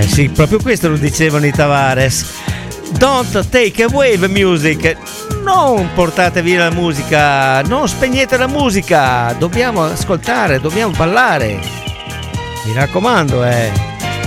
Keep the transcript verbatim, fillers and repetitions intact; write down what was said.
sì, proprio questo lo dicevano i Tavares. Don't take away the music. Non portate via la musica, non spegnete la musica, dobbiamo ascoltare, dobbiamo ballare. Mi raccomando, eh.